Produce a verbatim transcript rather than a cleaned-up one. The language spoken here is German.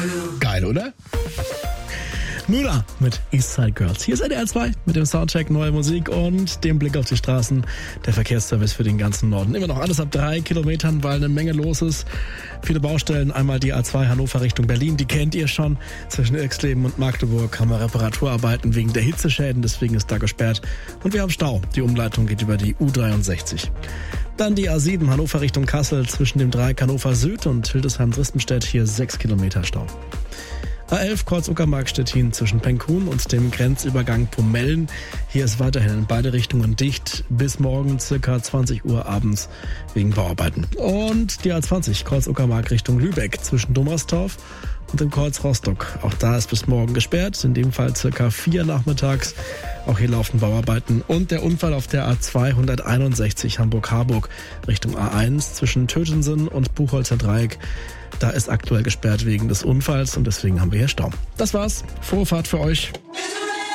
Geil, oder? Nuna mit Eastside Girls. Hier ist N D R zwei mit dem Soundcheck Neue Musik und dem Blick auf die Straßen. Der Verkehrsservice für den ganzen Norden. Immer noch alles ab drei Kilometern, weil eine Menge los ist. Viele Baustellen. Einmal die A zwei Hannover Richtung Berlin. Die kennt ihr schon. Zwischen Irxleben und Magdeburg haben wir Reparaturarbeiten wegen der Hitzeschäden. Deswegen ist da gesperrt. Und wir haben Stau. Die Umleitung geht über die U dreiundsechzig. Dann die A sieben Hannover Richtung Kassel. Zwischen dem Dreieck Hannover Süd und Hildesheim-Drispenstedt. Hier sechs Kilometer Stau. A elf Kreuz Uckermark-Stettin zwischen Penkhuhn und dem Grenzübergang Pomellen. Hier ist weiterhin in beide Richtungen dicht bis morgen circa zwanzig Uhr abends wegen Bauarbeiten. Und die A zwanzig Kreuz Uckermark Richtung Lübeck zwischen Dommerstorf und dem Kreuz Rostock. Auch da ist bis morgen gesperrt, in dem Fall circa vier nachmittags. Auch hier laufen Bauarbeiten. Und der Unfall auf der A zweihunderteinundsechzig Hamburg-Harburg Richtung A eins zwischen Tötensen und Buchholzer Dreieck. Da ist aktuell gesperrt wegen des Unfalls und deswegen haben wir hier Stau. Das war's. Frohe Fahrt für euch.